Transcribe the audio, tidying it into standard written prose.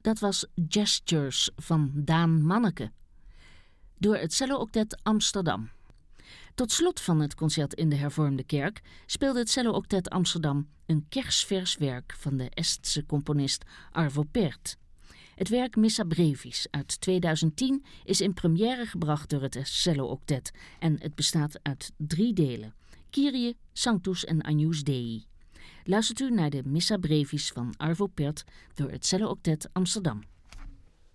Dat was Gestures van Daan Manneke, door het Cello-octet Amsterdam. Tot slot van het concert in de Hervormde Kerk speelde het Cello-octet Amsterdam een kersvers werk van de Estse componist Arvo Pärt. Het werk Missa Brevis uit 2010 is in première gebracht door het Cello-octet en het bestaat uit 3 delen: Kyrie, Sanctus en Agnus Dei. Luistert u naar de Missa Brevis van Arvo Pärt door het Cello-octet Amsterdam.